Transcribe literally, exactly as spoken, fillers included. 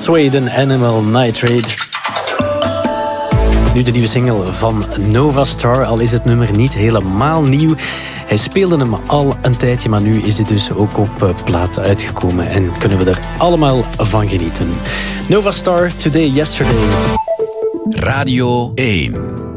Suede en Animal Nitrate. Nu de nieuwe single van Nova Star, al is het nummer niet helemaal nieuw. Hij speelde hem al een tijdje, maar nu is hij dus ook op plaat uitgekomen en kunnen we er allemaal van genieten. Nova Star, Today, Yesterday. Radio één.